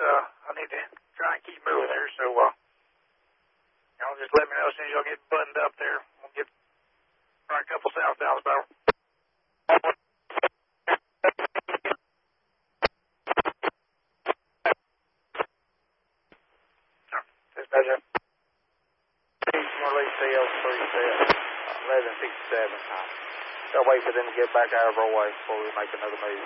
I need to try and keep moving there, so y'all just let me know as soon as y'all get buttoned up there. We'll get probably a couple southbounds, Bow. Dispatcher. Release CL3 1167 time. Gotta wait for them to get back out of our way before we make another move.